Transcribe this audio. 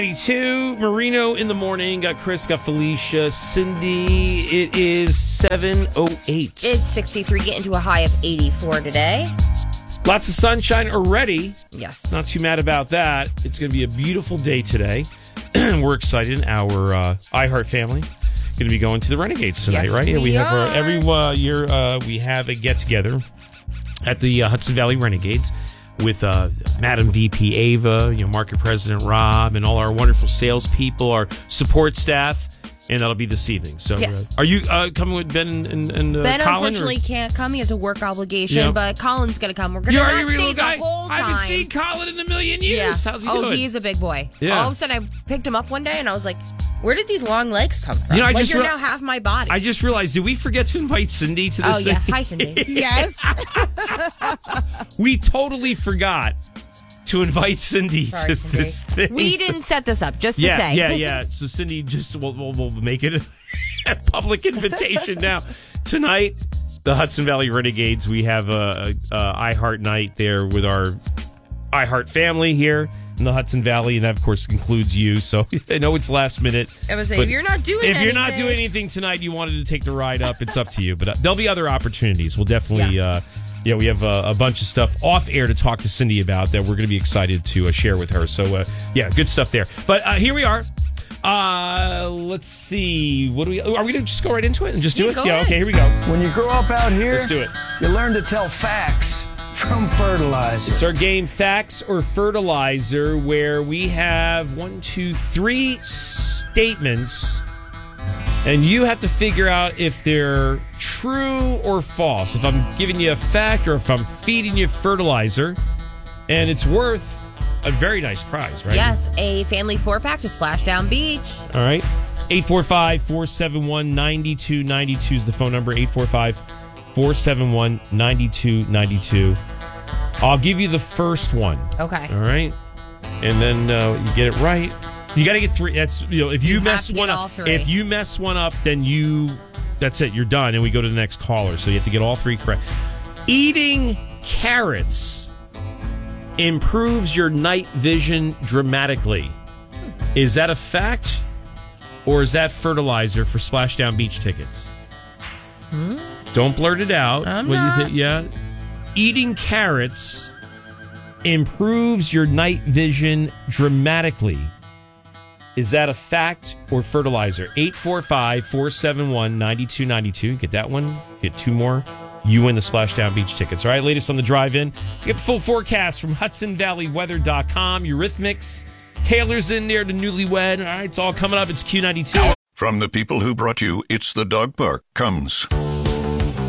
32, Marino in the morning. Got Chris, got Felicia, Cindy. It is 7:08. It's 63, getting to a high of 84 today. Lots of sunshine already. Yes. Not too mad about that. It's going to be a beautiful day today. We're excited. Our iHeart family going to be going to the Renegades tonight, Yes, right? we have are. every year we have a get together at the Hudson Valley Renegades with Madam VP Ava, Market President Rob, and all our wonderful salespeople, our support staff. And that'll be this evening. So, Yes. Are you coming with Ben and Ben Colin? unfortunately can't come. He has a work obligation, Yeah. but Colin's going to come. We're going to not stay the whole time. I haven't seen Colin in a million years. Yeah. How's he doing? He's a big boy. Yeah. All of a sudden, I picked him up one day, and I was like, where did these long legs come from? I just you're now half my body. I just realized, did we forget to invite Cindy to this Oh, yeah. thing? Hi, Cindy. Yes. We totally forgot to invite Cindy Sorry, to Cindy. this thing. We didn't set this up, just to Yeah, say. yeah. So Cindy, we'll make it a public invitation now. Tonight, the Hudson Valley Renegades, we have a iHeart night there with our iHeart family here in the Hudson Valley, and that, of course, includes you. So I know it's last minute. I would say, but if you're not doing anything tonight, you wanted to take the ride up, it's up to you. But there'll be other opportunities. We'll definitely... we have a bunch of stuff off air to talk to Cindy about that we're going to be excited to share with her. So, good stuff there. But here we are. Let's see. Are we going to just go right into it and just do it? Go Yeah, ahead. okay, here we go. When you grow up out here, Let's do it. you learn to tell facts from fertilizer. It's our game, Facts or Fertilizer, where we have 3 statements, and you have to figure out if they're true or false. If I'm giving you a fact or if I'm feeding you fertilizer, and it's worth a very nice prize, right? Yes, a family 4-pack to Splashdown Beach. All right. 845-471-9292 is the phone number. 845-471-9292. I'll give you the first one. Okay. All right. And then you get it right. You got to get 3. That's if you mess have to one get up. all 3. If you mess one up, then that's it. You're done, and we go to the next caller. So you have to get all 3 correct. Eating carrots improves your night vision dramatically. Is that a fact, or is that fertilizer for Splashdown Beach tickets? Don't blurt it out. I'm What not. You think? Yeah. Eating carrots improves your night vision dramatically. Is that a fact or fertilizer? 845-471-9292. Get that one. Get 2 more. You win the Splashdown Beach tickets. All right, latest on the drive-in. You get the full forecast from HudsonValleyWeather.com. Eurythmics. Taylor's in there, the newlywed. All right, it's all coming up. It's Q92. From the people who brought you It's the Dog Park comes